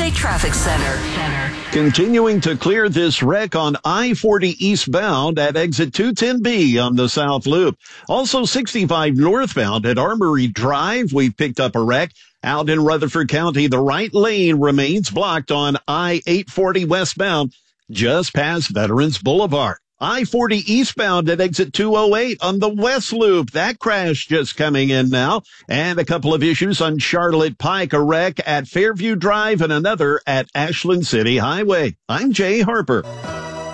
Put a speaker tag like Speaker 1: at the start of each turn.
Speaker 1: Interstate Traffic Center.
Speaker 2: Continuing to clear this wreck on I-40 eastbound at exit 210B on the South Loop. Also 65 northbound at Armory Drive. We've picked up a wreck. Out in Rutherford County, the right lane remains blocked on I-840 westbound just past Veterans Boulevard. I-40 eastbound at exit 208 on the West Loop. That crash just coming in now. And a couple of issues on Charlotte Pike, a wreck at Fairview Drive and another at Ashland City Highway. I'm Jay Harper.